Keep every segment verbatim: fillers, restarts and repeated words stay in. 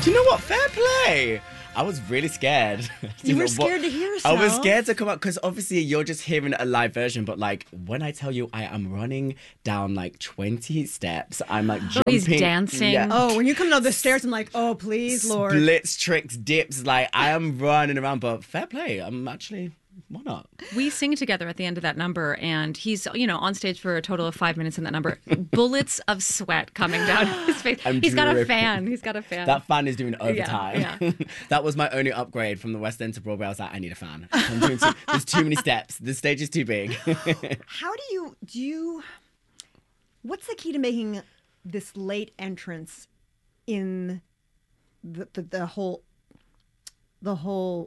Do you know what? Fair play. I was really scared. You were scared to hear yourself. I was scared to come out because obviously you're just hearing a live version, but like when I tell you I am running down like twenty steps, I'm like jumping. He's dancing. Yeah. Oh, when you come down the stairs, I'm like, oh, please, Lord. Splits, tricks, dips. Like I am running around, but fair play. I'm actually. Why not? We sing together at the end of that number, and he's, you know, on stage for a total of five minutes in that number. Bullets of sweat coming down his face. I'm He's got a dripping. fan. He's got a fan. That fan is doing overtime. Yeah, yeah. That was my only upgrade from the West End to Broadway. I was like, I need a fan. I'm doing too, there's too many steps. The stage is too big. How do you, do you, what's the key to making this late entrance in the, the, the whole, the whole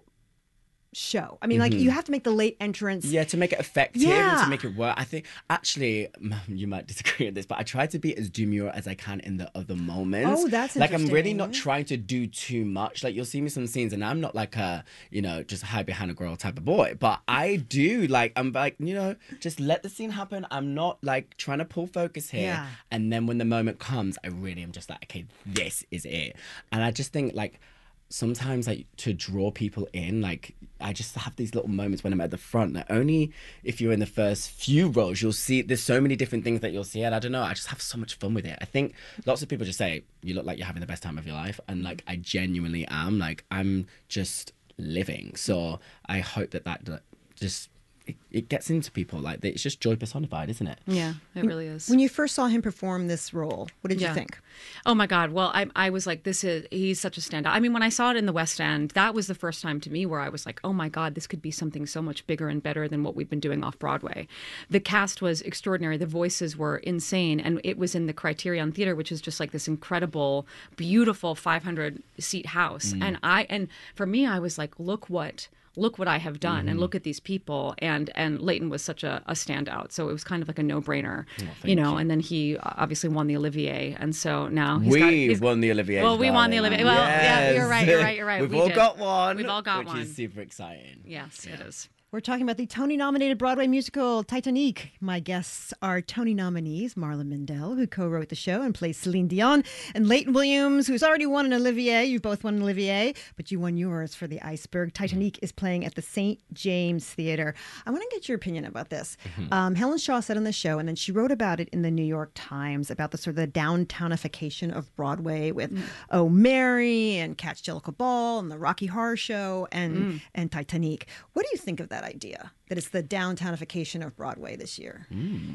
show? I mean, like, Mm-hmm. you have to make the late entrance. Yeah, to make it effective, Yeah. to make it work. I think, actually, you might disagree with this, but I try to be as demure as I can in the other moments. Oh, that's Like, I'm really interesting. not trying to do too much. Like, you'll see me some scenes, and I'm not like a, you know, just hide behind a girl type of boy. But I do, like, I'm like, you know, just let the scene happen. I'm not, like, trying to pull focus here. Yeah. And then when the moment comes, I really am just like, okay, this is it. And I just think, like, sometimes like to draw people in, like I just have these little moments when I'm at the front. Like only if you're in the first few rows, you'll see there's so many different things that you'll see. And I don't know, I just have so much fun with it. I think lots of people just say, you look like you're having the best time of your life. And like, I genuinely am. Like, I'm just living. So I hope that that that just, it, it gets into people. Like, it's just joy personified, isn't it? yeah, it really is. When you first saw him perform this role, what did you Yeah. think? Oh my God. Well, I, I was like, this is, he's such a standout. I mean, when I saw it in the West End, that was the first time to me where I was like, oh my God, this could be something so much bigger and better than what we've been doing off Broadway. The cast was extraordinary. The voices were insane. And it was in the Criterion Theater, which is just like this incredible, beautiful five hundred seat house. And I, and for me, I was like, look what, look what I have done Mm-hmm. and look at these people. And and Leighton was such a, a standout. So it was kind of like a no-brainer, thank you know, you. and then he obviously won the Olivier. And so now he's we got, he's, won the Olivier. Well, we won the Olivier. Well, yeah, you're right, you're right, you're right. We've We all did. got one. We've all got which one. is super exciting. Yes, it is. We're talking about the Tony-nominated Broadway musical Titanic. My guests are Tony nominees Marla Mindell, who co-wrote the show and plays Celine Dion, and Leighton Williams, who's already won an Olivier. You both won an Olivier, but you won yours for The Iceberg. Titanic is playing at the Saint James Theater. I want to get your opinion about this. Mm-hmm. Um, Helen Shaw said on the show, and then she wrote about it in the New York Times, about the sort of the downtownification of Broadway with Mm. Oh Mary and Catch Jellicle Ball and the Rocky Horror Show and, Mm. and Titanic. What do you think of that idea, that it's the downtownification of Broadway this year?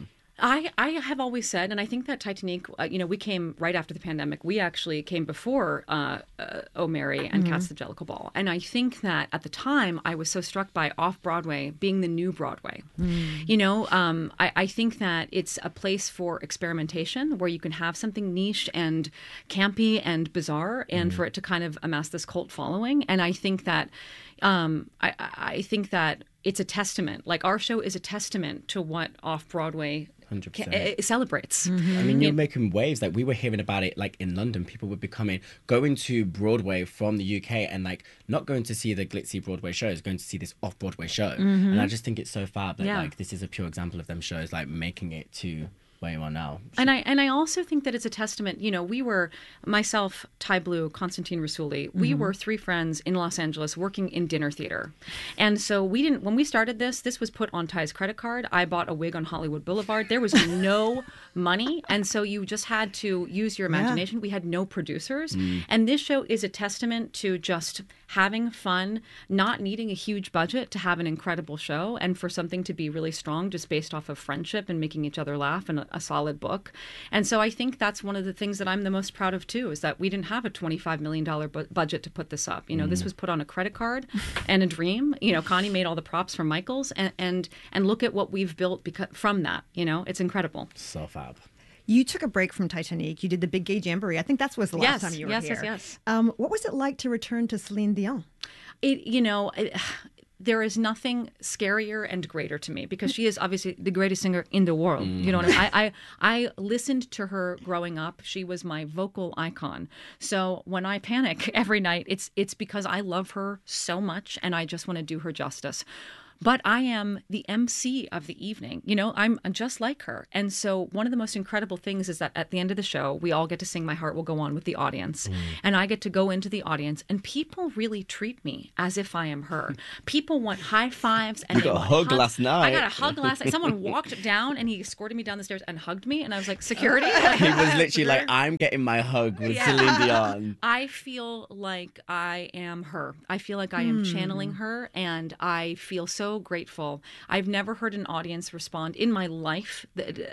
I, I have always said, and I think that Titanic, uh, you know, we came right after the pandemic. We actually came before uh, uh, Oh Mary and Cats the Jellicle Ball. And I think that at the time, I was so struck by off-Broadway being the new Broadway. You know, um, I, I think that it's a place for experimentation where you can have something niche and campy and bizarre and for it to kind of amass this cult following. And I think that, um, I, I think that it's a testament, like our show is a testament to what off-Broadway one hundred ca- percent. it celebrates. I mean, you're making waves. Like, we were hearing about it, like, in London. People would be coming, going to Broadway from the U K and, like, not going to see the glitzy Broadway shows, going to see this off-Broadway show. And I just think it's so fab that, Yeah. like, this is a pure example of them shows, like, making it to where you are now. And I and I also think that it's a testament. You know, we were myself, Ty Blue, Constantine Rassouli. We were three friends in Los Angeles working in dinner theater, and so we didn't. When we started this, this was put on Ty's credit card. I bought a wig on Hollywood Boulevard. There was no money, and so you just had to use your imagination. We had no producers, and this show is a testament to just having fun, not needing a huge budget to have an incredible show, and for something to be really strong just based off of friendship and making each other laugh and a, a solid book. And so I think that's one of the things that I'm the most proud of too, is that we didn't have a twenty-five million dollars bu- budget to put this up. You know, this was put on a credit card and a dream. You know, Connie made all the props for Michael's, and and, and look at what we've built because, from that. You know, it's incredible. So fab. You took a break from Titanic. You did the Big Gay Jamboree. I think that was the last Yes, time you were yes, here. yes, yes. Um, what was it like to return to Celine Dion? It, you know, it, there is nothing scarier and greater to me because she is obviously the greatest singer in the world. You know what I mean? I, I I listened to her growing up. She was my vocal icon. So when I panic every night, it's it's because I love her so much and I just want to do her justice. but I am the M C of the evening. You know, I'm just like her. And so one of the most incredible things is that at the end of the show, we all get to sing My Heart Will Go On with the audience. Mm. And I get to go into the audience, and people really treat me as if I am her. People want high fives. And you they got a want hug hugs. last night. I got a hug last night. Someone walked down and he escorted me down the stairs and hugged me. And I was like, security? He was literally like, I'm getting my hug with yeah. Celine Dion. I feel like I am her. I feel like I am mm. channeling her, and I feel so grateful. I've never heard an audience respond in my life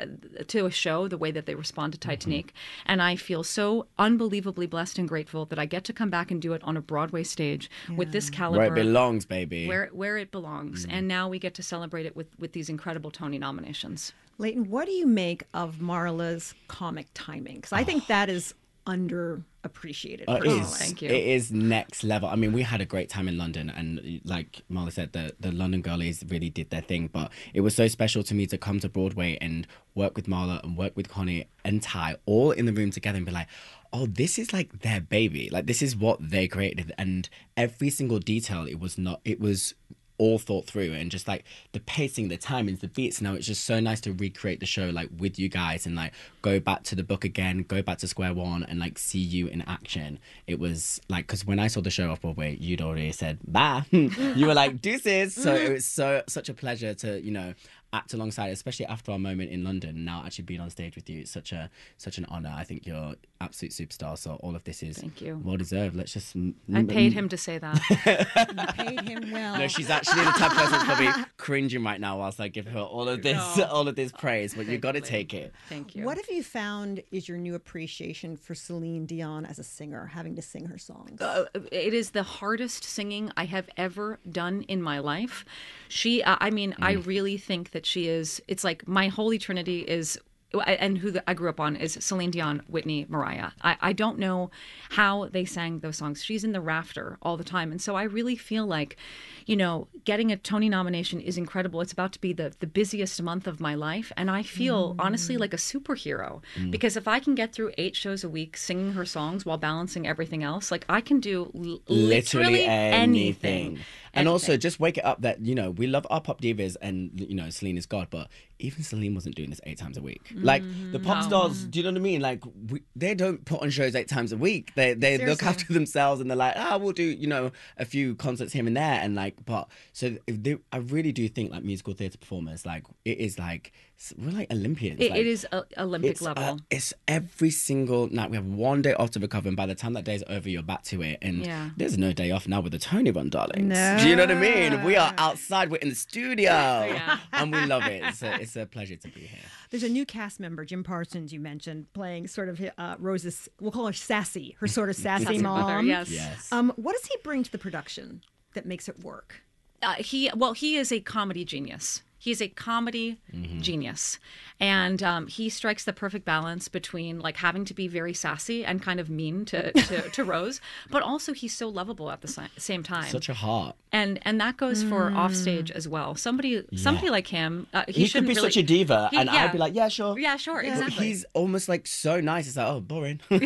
to a show the way that they respond to Titanic. Mm-hmm. And I feel so unbelievably blessed and grateful that I get to come back and do it on a Broadway stage yeah. with this caliber. Where it belongs, baby. Where, where it belongs. Mm. And now we get to celebrate it with, with these incredible Tony nominations. Leighton, what do you make of Marla's comic timing? Because I think that is underappreciated. Uh, it is. Thank you. It is next level. I mean, we had a great time in London, and like Marla said, the, the London girlies really did their thing, but it was so special to me to come to Broadway and work with Marla and work with Connie and Ty all in the room together and be like, oh, this is like their baby. Like, this is what they created. And every single detail, it was not, it was all thought through, and just like the pacing, the timings, the beats. Now it's just so nice to recreate the show like with you guys and like go back to the book again, go back to square one and like see you in action. It was like, because when I saw the show off Broadway, you'd already said bye. You were like deuces. So it was so such a pleasure to, you know, act alongside, especially after our moment in London. Now actually being on stage with you, it's such a such an honor. I think you're absolute superstar. So all of this is Thank you. well deserved. Let's just. I paid him to say that. You paid him well. No, she's actually the type of person who's probably cringing right now whilst I give her all of this, no. all of this praise. But you got to take it. Thank you. What have you found is your new appreciation for Celine Dion as a singer, having to sing her songs? Uh, it is the hardest singing I have ever done in my life. She, uh, I mean, mm. I really think that she is, it's like my holy trinity is, and who I grew up on is Celine Dion, Whitney, Mariah. I, I don't know how they sang those songs. She's in the rafter all the time. And so I really feel like, you know, getting a Tony nomination is incredible. It's about to be the, the busiest month of my life. And I feel, mm. honestly, like a superhero. Mm. Because if I can get through eight shows a week singing her songs while balancing everything else, like I can do l- literally, literally anything. anything. And also just wake it up that, you know, we love our pop divas and, you know, Celine is God, but even Celine wasn't doing this eight times a week. Mm-hmm. Like the pop no. stars, do you know what I mean? Like we, they don't put on shows eight times a week. They they Seriously. look after themselves and they're like, ah, oh, we'll do, you know, a few concerts here and there. And like, but so they, I really do think like musical theatre performers, like it is like, we're like Olympians. It, like, it is a, Olympic it's, level. Uh, it's every single night. We have one day off to recover, and by the time that day's over, you're back to it. And yeah. there's no day off now with the Tony Run, darlings. No. Do you know what I mean? We are outside. We're in the studio, yeah. and we love it. It's a, it's a pleasure to be here. There's a new cast member, Jim Parsons, you mentioned, playing sort of uh, Rose's, we'll call her Sassy, her sort of sassy, sassy mom. Mother, yes. yes. Um, what does he bring to the production that makes it work? Uh, he well, he is a comedy genius. He's a comedy mm-hmm. genius. And um, he strikes the perfect balance between like having to be very sassy and kind of mean to, to, to Rose, but also he's so lovable at the si- same time. Such a heart. And and that goes for mm. offstage as well. Somebody yeah. somebody like him, uh, he, he could be really, such a diva, he, and yeah. I'd be like, yeah, sure. Yeah, sure, yeah. exactly. He's almost like so nice. It's like, oh, boring. do,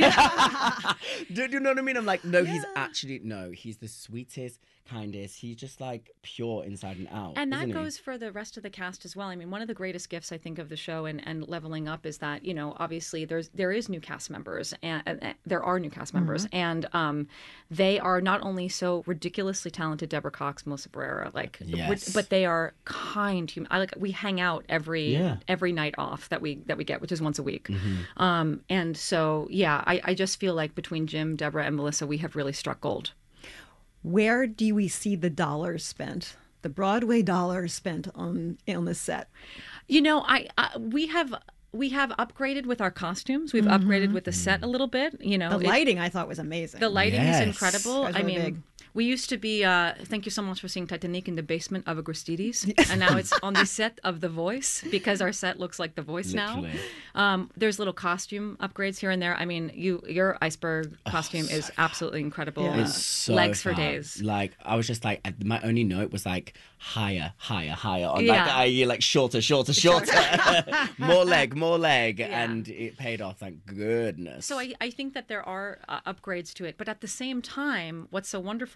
do you know what I mean? I'm like, no, yeah. he's actually, no, he's the sweetest, kindest. He's just like pure inside and out. And that isn't goes he? for the rest of the cast as well. I mean, one of the greatest gifts I think of the show and, and leveling up is that, you know, obviously there's there is new cast members and, and there are new cast members mm-hmm. and um, they are not only so ridiculously talented, Deborah Cox, Melissa Barrera, like, yes. but they are kind human. I like we hang out every yeah. every night off that we that we get, which is once a week. Mm-hmm. Um, and so yeah, I, I just feel like between Jim, Deborah, and Melissa, we have really struck gold. Where do we see the dollars spent? The Broadway dollars spent on on this set? You know, I, I we have we have upgraded with our costumes. We've mm-hmm. upgraded with the set a little bit. You know, the lighting it, I thought was amazing. The lighting yes. is incredible. Really I mean. big. We used to be, uh, thank you so much for seeing Titanic in the basement of Agristides. And now it's on the set of The Voice because our set looks like The Voice Literally. now. Um, there's little costume upgrades here and there. I mean, you your iceberg costume oh, so is absolutely incredible. Yeah. It's so Legs for fun. days. Like, I was just like, my only note was like, higher, higher, higher. On Yeah. like, uh, you're like shorter, shorter, shorter. more leg, more leg. Yeah. And it paid off, thank goodness. So I, I think that there are uh, upgrades to it. But at the same time, what's so wonderful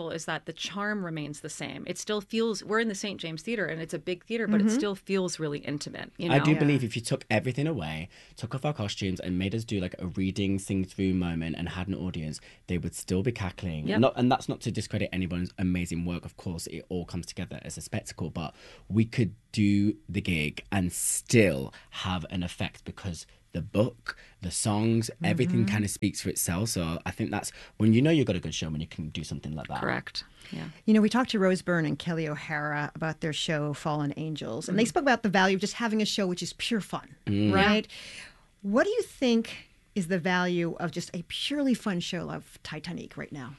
wonderful is that the charm remains the same. It still feels, we're in the Saint James Theatre and it's a big theater, but mm-hmm. it still feels really intimate. You know? I do yeah. believe if you took everything away, took off our costumes and made us do like a reading, sing through moment and had an audience, they would still be cackling. Yep. Not, and that's not to discredit anyone's amazing work. Of course, it all comes together as a spectacle, but we could do the gig and still have an effect because the book, the songs, mm-hmm. everything kind of speaks for itself. So I think that's when you know you've got a good show, when you can do something like that. Correct. Yeah. You know, we talked to Rose Byrne and Kelly O'Hara about their show Fallen Angels, and mm-hmm. they spoke about the value of just having a show which is pure fun, mm. right? Yeah. What do you think is the value of just a purely fun show of Titanic right now?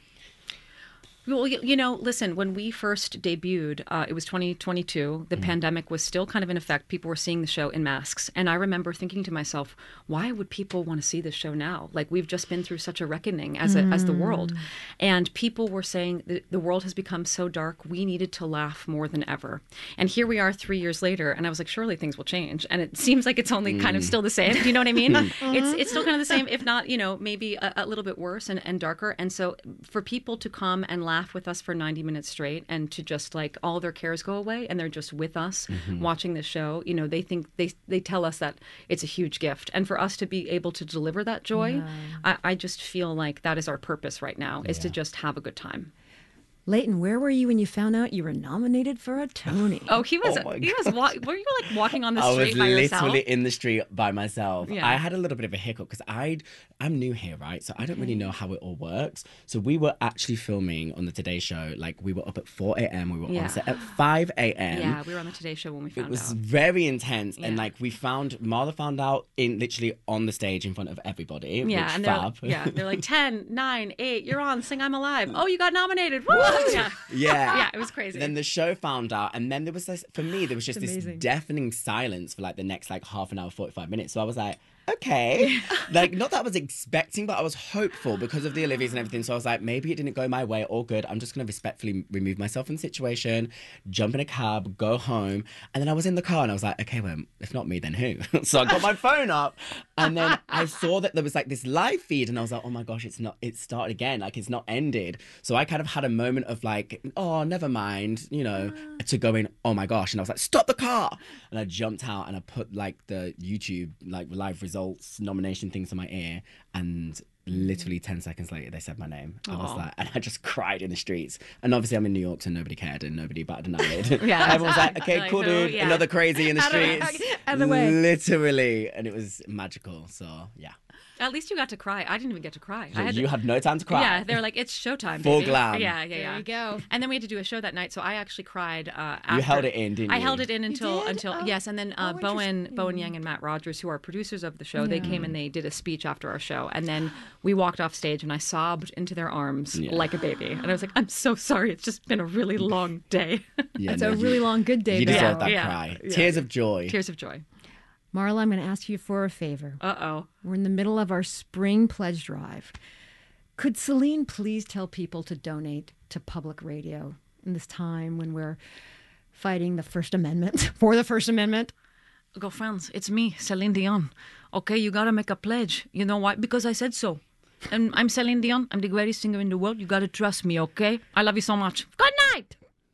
Well, you know, listen, when we first debuted, uh, it was twenty twenty-two. The mm. pandemic was still kind of in effect. People were seeing the show in masks. And I remember thinking to myself, why would people want to see this show now? Like, we've just been through such a reckoning as, a, mm. as the world. And people were saying that the world has become so dark, we needed to laugh more than ever. And here we are three years later. And I was like, surely things will change. And it seems like it's only mm. kind of still the same. Do you know what I mean? mm-hmm. It's it's still kind of the same, if not, you know, maybe a, a little bit worse and, and darker. And so for people to come and laugh with us for ninety minutes straight and to just like all their cares go away and they're just with us mm-hmm. watching the show, you know, they think they they tell us that it's a huge gift. And for us to be able to deliver that joy, yeah. I, I just feel like that is our purpose right now, is yeah. to just have a good time. Leighton, where were you when you found out you were nominated for a Tony? Oh, he was. Oh he was. Wa- were you like walking on the street by yourself? I was literally in the street by myself. Yeah. I had a little bit of a hiccup because I, I'm new here, right? So I don't really know how it all works. So we were actually filming on the Today Show. Like we were up at four a.m. We were yeah. on set at five a.m. Yeah, we were on the Today Show when we found out. It was out. very intense, yeah. and like we found Marla found out in literally on the stage in front of everybody. Yeah, which and fab. they're, yeah, they're like ten, nine, eight. You're on. Sing I'm Alive. Oh, you got nominated. Woo! Yeah. Yeah. Yeah, it was crazy. Then the show found out, and then there was this, for me, there was just this amazing. deafening silence for like the next like half an hour, forty-five minutes. So I was like, okay. Like, not that I was expecting, but I was hopeful because of the Olivias and everything. So I was like, maybe it didn't go my way, all good. I'm just going to respectfully remove myself from the situation, jump in a cab, go home. And then I was in the car and I was like, okay, well, if not me, then who? So I got my phone up and then I saw that there was like this live feed and I was like, oh my gosh, it's not, it started again. Like, it's not ended. So I kind of had a moment of like, oh, never mind, you know, to go in, oh my gosh. And I was like, stop the car. And I jumped out and I put like the YouTube, like live results nomination things in my ear, and literally ten seconds later they said my name. I was like, and I just cried in the streets. And obviously I'm in New York, so nobody cared and nobody batted an eyelid. Yeah, everyone was like, okay, like, cool, no, dude, yeah. another crazy in the Out of- streets. out of the way. Literally, and it was magical. So yeah. At least you got to cry. I didn't even get to cry. So I had you to, had no time to cry. Yeah, they were like, it's showtime, Full baby. glam. Yeah, yeah, yeah. There you go. And then we had to do a show that night, so I actually cried. Uh, after. You held it in, didn't you? I held it in until did? until Oh. yes, and then uh, Oh, Bowen interesting. Bowen Yang and Matt Rogers, who are producers of the show, they Yeah. came and they did a speech after our show, and then we walked off stage, and I sobbed into their arms Yeah. like a baby, and I was like, I'm so sorry. It's just been a really long day. Yeah, It's no, a you- really long good day. You though. deserve that Yeah. cry. Yeah. Tears of joy. Tears of joy. Marla, I'm going to ask you for a favor. Uh oh. We're in the middle of our spring pledge drive. Could Celine please tell people to donate to public radio in this time when we're fighting the First Amendment, for the First Amendment? Go friends, it's me, Celine Dion. Okay, you gotta make a pledge. You know why? Because I said so. And I'm Celine Dion. I'm the greatest singer in the world. You gotta trust me, okay? I love you so much. Good night!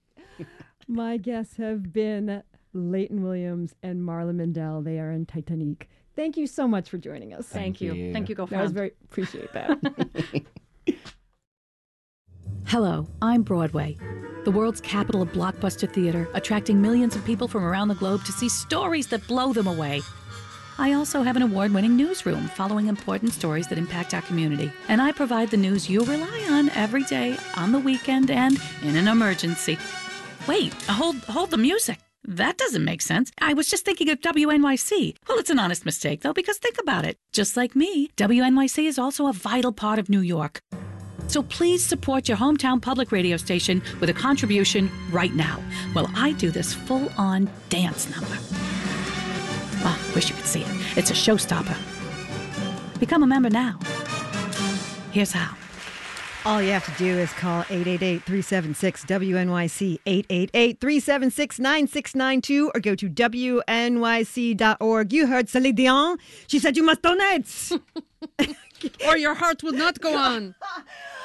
My guests have been Leighton Williams and Marla Mindell. They are in Titanic. Thank you so much for joining us. Thank, Thank you. you. Thank you, Go That was friends. very appreciate that. Hello, I'm Broadway, the world's capital of blockbuster theater, attracting millions of people from around the globe to see stories that blow them away. I also have an award-winning newsroom following important stories that impact our community. And I provide the news you rely on every day, on the weekend, and in an emergency. Wait, hold, hold the music. That doesn't make sense. I was just thinking of W N Y C. Well, it's an honest mistake, though, because think about it. Just like me, W N Y C is also a vital part of New York. So please support your hometown public radio station with a contribution right now, while I do this full-on dance number. Oh, wish you could see it. It's a showstopper. Become a member now. Here's how. All you have to do is call eight eight eight, three seven six, W N Y C, eight eight eight, three seven six, nine six nine two, or go to W N Y C dot org. You heard Celine Dion. She said you must donate. Or your heart will not go on.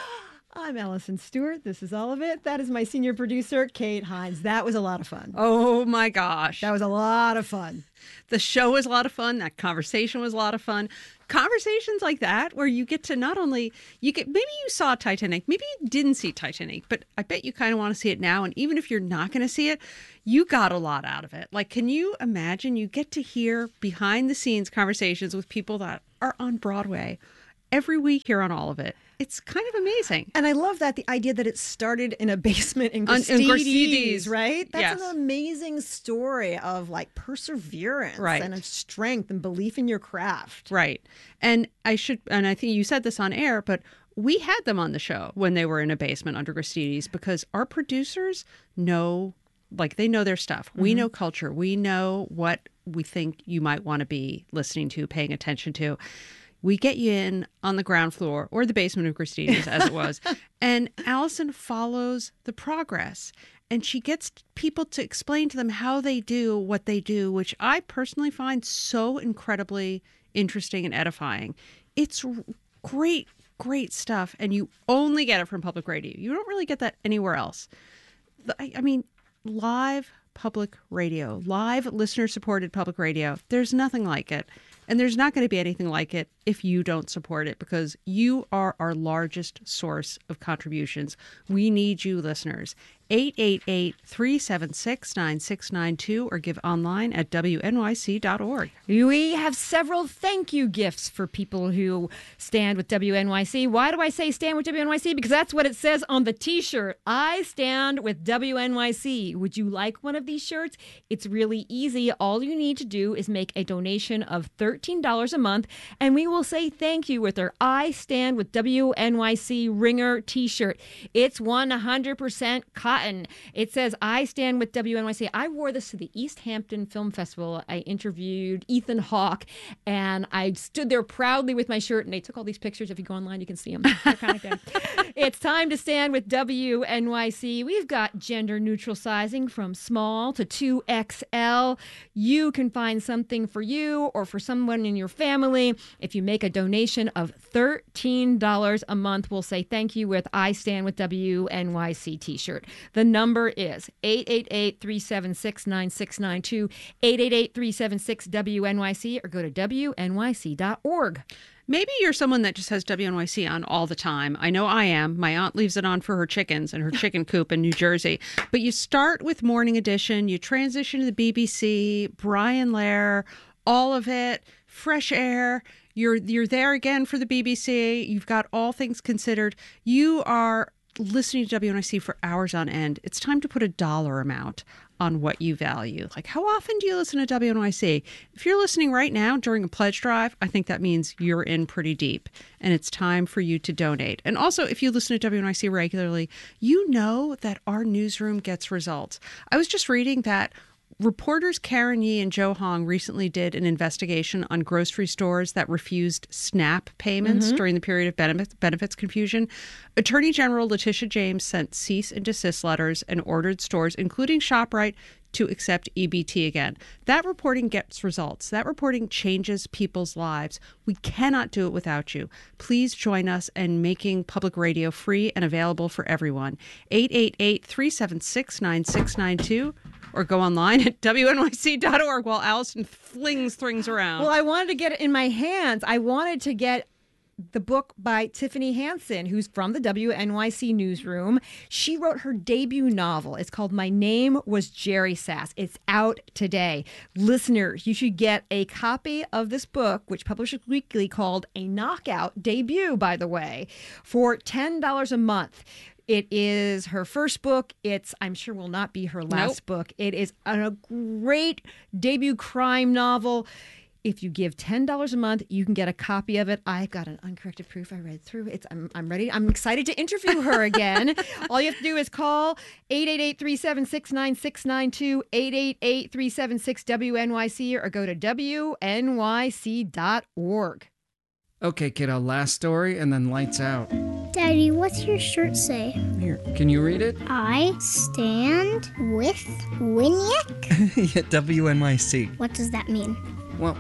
I'm Allison Stewart. This is All of It. That is my senior producer, Kate Hines. That was a lot of fun. Oh, my gosh. That was a lot of fun. The show was a lot of fun. That conversation was a lot of fun. Conversations like that where you get to not only, you get, maybe you saw Titanic, maybe you didn't see Titanic, but I bet you kind of want to see it now. And even if you're not going to see it, you got a lot out of it. Like, can you imagine you get to hear behind the scenes conversations with people that are on Broadway every week here on All of It? It's kind of amazing. And I love that, the idea that it started in a basement in On- in Gristedes, Gristedes. right? That's Yes. an amazing story of like perseverance Right. and of strength and belief in your craft. Right. And I should, and I think you said this on air, but we had them on the show when they were in a basement under Gristedes because our producers know, like, they know their stuff. We know culture. We know what we think you might want to be listening to, paying attention to. We get you in on the ground floor or the basement of Gristedes, as it was. And Allison follows the progress. And she gets people to explain to them how they do what they do, which I personally find so incredibly interesting and edifying. It's r- great, great stuff. And you only get it from public radio. You don't really get that anywhere else. The- I I mean, live public radio, live listener-supported public radio, there's nothing like it. And there's not going to be anything like it if you don't support it, because you are our largest source of contributions. We need you, listeners. eight eight eight, three seven six, nine six nine two or give online at W N Y C dot org. We have several thank you gifts for people who stand with W N Y C. Why do I say stand with W N Y C? Because that's what it says on the t-shirt. I stand with W N Y C. Would you like one of these shirts? It's really easy. All you need to do is make a donation of thirteen dollars a month, and we will say thank you with our I Stand with W N Y C ringer t-shirt. It's one hundred percent cotton. It says, I stand with W N Y C. I wore this to the East Hampton Film Festival. I interviewed Ethan Hawke, and I stood there proudly with my shirt, and they took all these pictures. If you go online, you can see them. They're kind of good. It's time to stand with W N Y C. We've got gender neutral sizing from small to two X L. You can find something for you or for someone in your family. If you make a donation of thirteen dollars a month, we'll say thank you with I Stand with W N Y C t-shirt. The number is eight eight eight, three seven six, nine six nine two, eight eight eight, three seven six, W N Y C, or go to W N Y C dot org. Maybe you're someone that just has W N Y C on all the time. I know I am. My aunt leaves it on for her chickens and her chicken coop in New Jersey. But you start with Morning Edition, you transition to the B B C, Brian Lehrer, all of it, Fresh Air. You're you're there again for the B B C. You've got All Things Considered. You are listening to W N Y C for hours on end. It's time to put a dollar amount on what you value. Like, how often do you listen to W N Y C? If you're listening right now during a pledge drive, I think that means you're in pretty deep, and it's time for you to donate. And also, if you listen to W N Y C regularly, you know that our newsroom gets results. I was just reading that reporters Karen Yee and Joe Hong recently did an investigation on grocery stores that refused SNAP payments mm-hmm. during the period of benefits, benefits confusion. Attorney General Letitia James sent cease and desist letters and ordered stores, including ShopRite, to accept E B T again. That reporting gets results. That reporting changes people's lives. We cannot do it without you. Please join us in making public radio free and available for everyone. eight eight eight, three seven six, nine six nine two or go online at W N Y C dot org while Allison flings things around. Well, I wanted to get it in my hands. I wanted to get the book by Tiffany Hansen, who's from the W N Y C newsroom. She wrote her debut novel. It's called My Name Was Jerry Sass. It's out today. Listeners, you should get a copy of this book, which Publishers Weekly called a knockout debut, by the way, for ten dollars a month. It is her first book. It's, I'm sure, will not be her last nope. book. It is a great debut crime novel. If you give ten dollars a month, you can get a copy of it. I got an uncorrected proof. I read through it. It's, I'm, I'm ready. I'm excited to interview her again. All you have to do is call eight eight eight, three seven six, nine six nine two, eight eight eight, three seven six, W N Y C, or go to W N Y C dot org. Okay, kiddo, last story and then lights out. Daddy, what's your shirt say? Here, can you read it? I stand with Winick? Yeah, W N Y C. What does that mean? Well,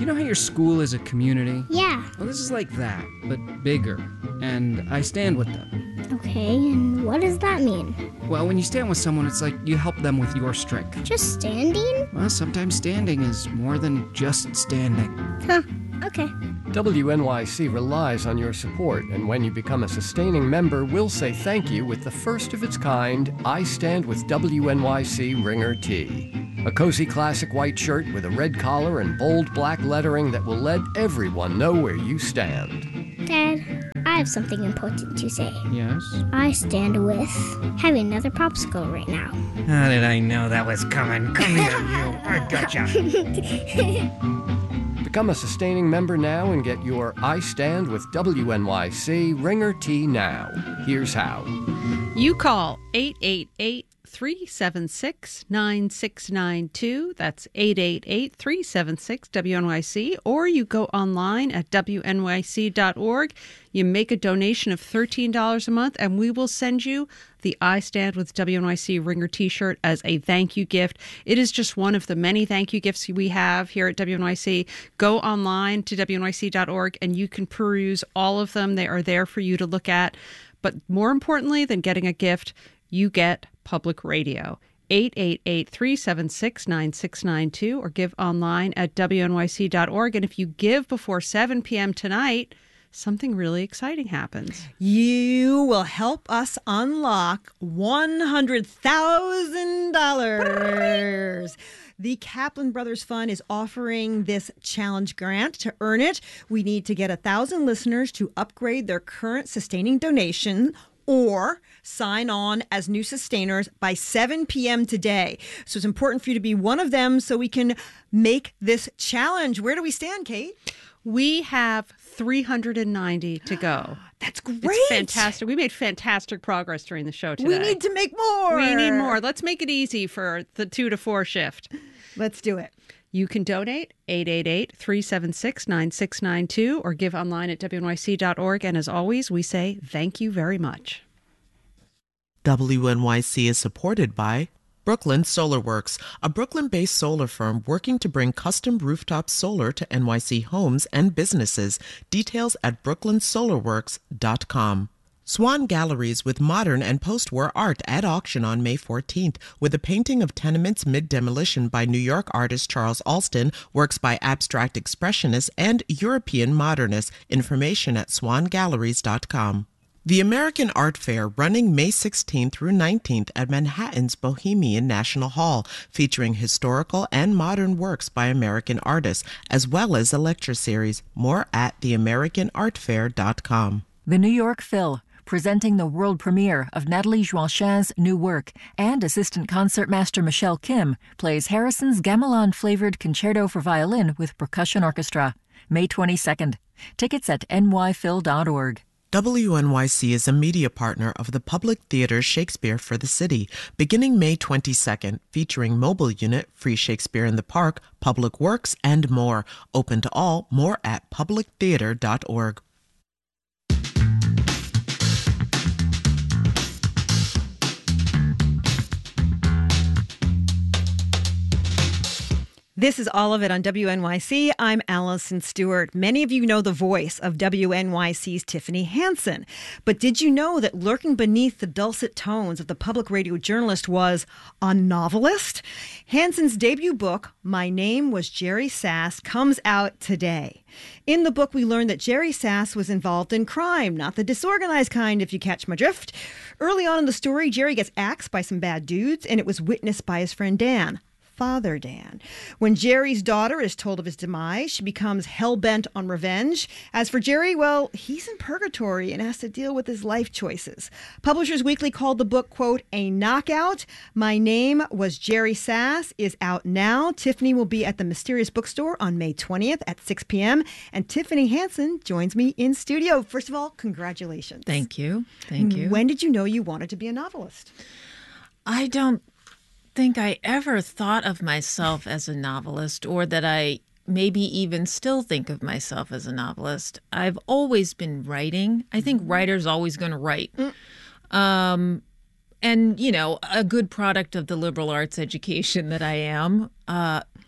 You know how your school is a community? Yeah. Well, this is like that, but bigger. And I stand with them. Okay, and what does that mean? Well, when you stand with someone, it's like you help them with your strength. Just standing? Well, sometimes standing is more than just standing. Huh, okay. W N Y C relies on your support, and when you become a sustaining member, we'll say thank you with the first of its kind I Stand With W N Y C Ringer Tee. A cozy classic white shirt with a red collar and bold black lettering that will let everyone know where you stand. Dad, I have something important to say. Yes? I stand with having another popsicle right now. How did I know that was coming? Come here, you. I gotcha. Become a sustaining member now and get your I Stand With W N Y C Ringer Tee now. Here's how. You call eight eight eight, three seven six, nine six nine two. That's eight eight eight, three seven six, W N Y C. Or you go online at W N Y C dot org. You make a donation of thirteen dollars a month, and we will send you the I Stand With W N Y C Ringer T-shirt as a thank you gift. It is just one of the many thank you gifts we have here at W N Y C. Go online to W N Y C dot org, and you can peruse all of them. They are there for you to look at. But more importantly than getting a gift, you get public radio. eight eight eight, three seven six, nine six nine two or give online at W N Y C dot org. And if you give before seven p.m. tonight, something really exciting happens. You will help us unlock one hundred thousand dollars. The Kaplan Brothers Fund is offering this challenge grant. To earn it, we need to get one thousand listeners to upgrade their current sustaining donation or sign on as new sustainers by seven p.m. today. So it's important for you to be one of them so we can make this challenge. Where do we stand, Kate? We have three hundred ninety to go. That's great. It's fantastic. We made fantastic progress during the show today. We need to make more. We need more. Let's make it easy for the two to four shift. Let's do it. You can donate eight eight eight, three seven six, nine six nine two or give online at W N Y C dot org. And as always, we say thank you very much. W N Y C is supported by Brooklyn Solar Works, a Brooklyn-based solar firm working to bring custom rooftop solar to N Y C homes and businesses. Details at brooklyn solar works dot com. Swan Galleries with modern and post-war art at auction on May fourteenth with a painting of tenements mid-demolition by New York artist Charles Alston, works by abstract expressionists and European modernists. Information at swan galleries dot com. The American Art Fair running May sixteenth through nineteenth at Manhattan's Bohemian National Hall, featuring historical and modern works by American artists, as well as a lecture series. More at the american art fair dot com. The New York Phil, presenting the world premiere of Nathalie Joachin's new work, and assistant concertmaster Michelle Kim plays Harrison's gamelan-flavored concerto for violin with percussion orchestra. May twenty-second. Tickets at n y phil dot org. W N Y C is a media partner of the Public Theater Shakespeare for the City, beginning May twenty-second, featuring mobile unit, free Shakespeare in the Park, public works, and more. Open to all. More at public theater dot org. This is all of it on W N Y C. I'm Allison Stewart. Many of you know the voice of W N Y C's Tiffany Hansen. But did you know that lurking beneath the dulcet tones of the public radio journalist was a novelist? Hansen's debut book, My Name Was Jerry Sass, comes out today. In the book, we learn that Jerry Sass was involved in crime, not the disorganized kind, if you catch my drift. Early on in the story, Jerry gets axed by some bad dudes, and it was witnessed by his friend Dan. Father Dan. When Jerry's daughter is told of his demise, she becomes hell-bent on revenge. As for Jerry, well, he's in purgatory and has to deal with his life choices. Publishers Weekly called the book, quote, a knockout. My Name Was Jerry Sass is out now. Tiffany will be at the Mysterious Bookstore on May twentieth at six p.m. And Tiffany Hansen joins me in studio. First of all, congratulations. Thank you. Thank you. When did you know you wanted to be a novelist? I don't think I ever thought of myself as a novelist, or that I maybe even still think of myself as a novelist. I've always been writing. I think writers always going to write. Mm. Um, and, you know, a good product of the liberal arts education that I am, uh,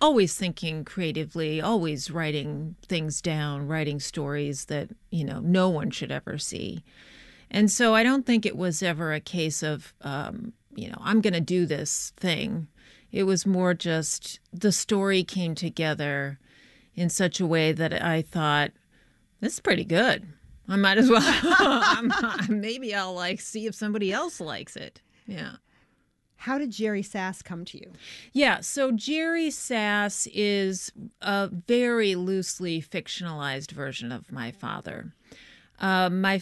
always thinking creatively, always writing things down, writing stories that, you know, no one should ever see. And so I don't think it was ever a case of, um, you know, I'm going to do this thing. It was more just the story came together in such a way that I thought, this is pretty good. I might as well. Maybe I'll like see if somebody else likes it. Yeah. How did Jerry Sass come to you? Yeah, so Jerry Sass is a very loosely fictionalized version of my father. Uh, my